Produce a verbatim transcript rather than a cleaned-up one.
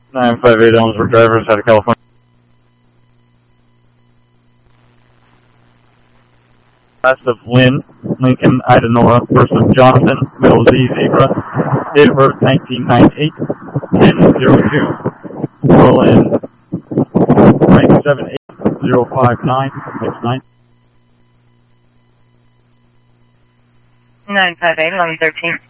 nine five eight Ellensburg drivers out of California. West of Lynn, Lincoln, Idanora versus Jonathan, Middle Z Zebra, date of birth nineteen ninety-eight, ten oh two. Roll in rank seven eight zero five nine, next nine. nine five eight, eleven thirteen.